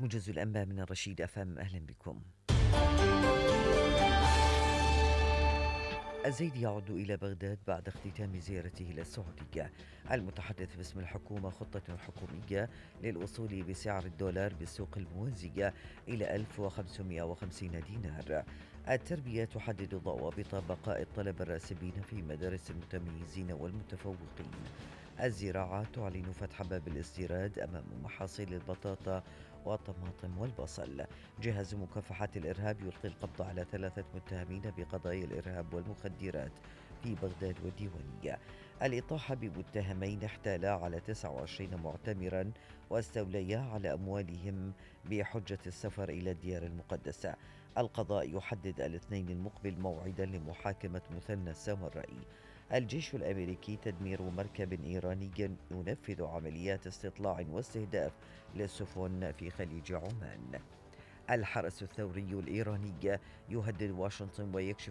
موجز الأنباء من الرشيد أفهم، أهلا بكم. الزيدي يعود إلى بغداد بعد اختتام زيارته إلى السعودية. المتحدث باسم الحكومة: خطة حكومية للوصول بسعر الدولار بالسوق الموازية إلى 1550 دينار. التربية تحدد ضوابط بقاء الطلبة الراسبين في مدارس المتميزين والمتفوقين. الزراعة تعلن فتح باب الاستيراد أمام محاصيل البطاطا والطماطم والبصل. جهاز مكافحة الإرهاب يلقي القبض على 3 متهمين بقضايا الإرهاب والمخدرات في بغداد والديوانية. الإطاحة بمتهمين احتالا على 29 معتمرا واستوليا على أموالهم بحجة السفر إلى الديار المقدسة. القضاء يحدد الاثنين المقبل موعدا لمحاكمة مثنى السامرائي. الجيش الأمريكي: تدمير مركب إيراني ينفذ عمليات استطلاع واستهداف للسفن في خليج عمان. الحرس الثوري الإيراني يهدد واشنطن ويكشف